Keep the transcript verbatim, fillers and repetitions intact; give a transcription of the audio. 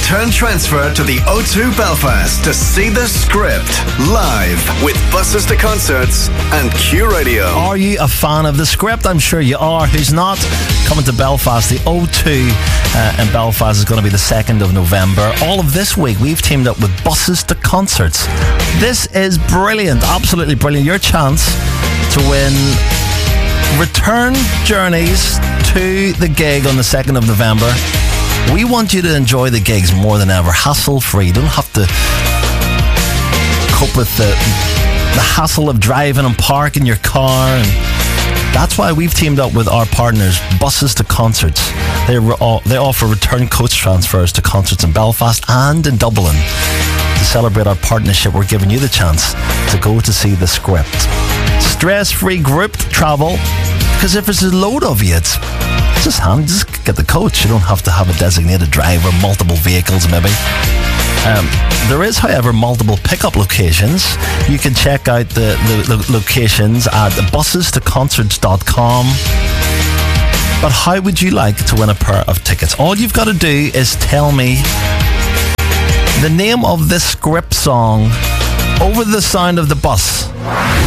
return transfer to the O two Belfast to see the Script live with Buses to Concerts and Q Radio. Are you a fan of the Script? I'm sure you are. Who's not? Coming to Belfast, the O two uh, in Belfast is going to be the second of November. All of this week, we've teamed up with Buses to Concerts. This is brilliant, absolutely brilliant. Your chance to win return journeys to the gig on the second of November. We want you to enjoy the gigs more than ever, hassle-free. You don't have to cope with the, the hassle of driving and parking your car. And that's why we've teamed up with our partners, Buses to Concerts. They, re- they offer return coach transfers to concerts in Belfast and in Dublin. To celebrate our partnership, we're giving you the chance to go to see the Script. Stress-free group travel, because if there's a load of you, it's just handy. Just get the coach. You don't have to have a designated driver, multiple vehicles maybe. Um, there is, however, multiple pickup locations. You can check out the, the, the locations at buses to concerts dot com. But how would you like to win a pair of tickets? All you've got to do is tell me the name of this Script song over the sound of the bus.